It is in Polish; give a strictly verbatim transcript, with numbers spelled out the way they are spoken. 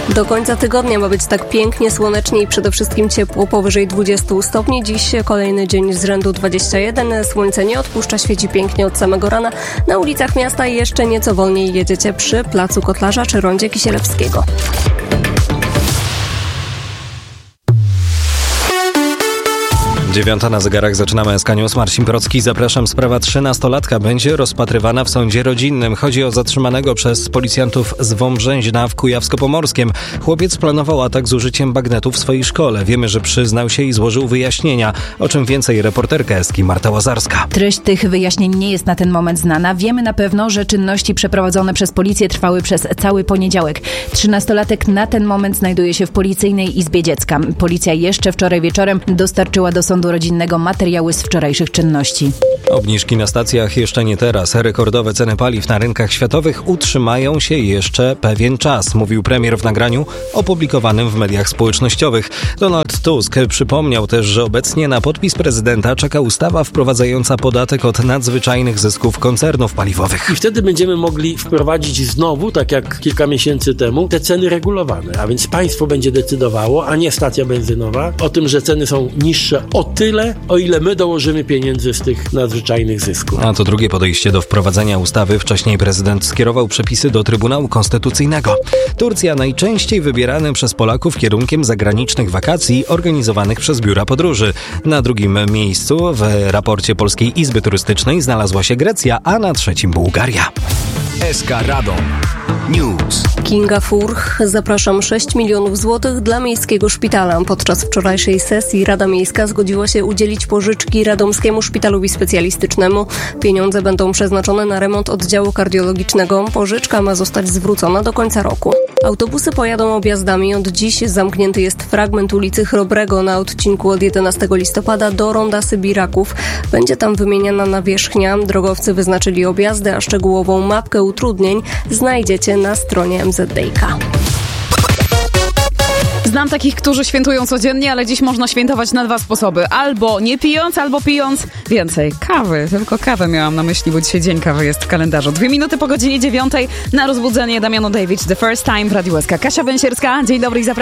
Do końca tygodnia ma być tak pięknie, słonecznie i przede wszystkim ciepło, powyżej dwudziestu stopni. Dziś kolejny dzień z rzędu dwadzieścia jeden. Słońce nie odpuszcza, świeci pięknie od samego rana. Na ulicach miasta jeszcze nieco wolniej jedziecie przy Placu Kotlarza czy Rondzie Kisielewskiego. Dziewiąta na zegarach, zaczynamy S K News. Marcin Procki, zapraszam. Sprawa trzynastolatka będzie rozpatrywana w sądzie rodzinnym. Chodzi o zatrzymanego przez policjantów z Wąbrzęźna w Kujawsko-Pomorskiem. Chłopiec planował atak z użyciem bagnetu w swojej szkole. Wiemy, że przyznał się i złożył wyjaśnienia. O czym więcej reporterka Eski Marta Łazarska. Treść tych wyjaśnień nie jest na ten moment znana. Wiemy na pewno, że czynności przeprowadzone przez policję trwały przez cały poniedziałek. Trzynastolatek na ten moment znajduje się w Policyjnej Izbie Dziecka. Policja jeszcze wczoraj wieczorem dostarczyła do sądu rodzinnego materiały z wczorajszych czynności. Obniżki na stacjach jeszcze nie teraz. Rekordowe ceny paliw na rynkach światowych utrzymają się jeszcze pewien czas, mówił premier w nagraniu opublikowanym w mediach społecznościowych. Donald Tusk przypomniał też, że obecnie na podpis prezydenta czeka ustawa wprowadzająca podatek od nadzwyczajnych zysków koncernów paliwowych. I wtedy będziemy mogli wprowadzić znowu, tak jak kilka miesięcy temu, te ceny regulowane. A więc państwo będzie decydowało, a nie stacja benzynowa, o tym, że ceny są niższe o tyle, o ile my dołożymy pieniędzy z tych nadzwyczajnych zysków. A to drugie podejście do wprowadzenia ustawy. Wcześniej prezydent skierował przepisy do Trybunału Konstytucyjnego. Turcja najczęściej wybieranym przez Polaków kierunkiem zagranicznych wakacji organizowanych przez biura podróży. Na drugim miejscu w raporcie Polskiej Izby Turystycznej znalazła się Grecja, a na trzecim Bułgaria. S K Radom News. Kinga Furch, zapraszam. sześć milionów złotych dla Miejskiego Szpitala. Podczas wczorajszej sesji Rada Miejska zgodziła się udzielić pożyczki Radomskiemu Szpitalowi Specjalistycznemu. Pieniądze będą przeznaczone na remont oddziału kardiologicznego. Pożyczka ma zostać zwrócona do końca roku. Autobusy pojadą objazdami. Od dziś zamknięty jest fragment ulicy Chrobrego na odcinku od jedenastego listopada do Ronda Sybiraków. Będzie tam wymieniana nawierzchnia. Drogowcy wyznaczyli objazdy, a szczegółową mapkę utrudnień znajdziecie na stronie M Z D I K. Znam takich, którzy świętują codziennie, ale dziś można świętować na dwa sposoby. Albo nie pijąc, albo pijąc więcej kawy. Tylko kawę miałam na myśli, bo dzisiaj dzień kawy jest w kalendarzu. Dwie minuty po godzinie dziewiątej na rozbudzenie Damiano David, The First Time w Radiu S K. Kasia Węsierska, dzień dobry i zapraszam.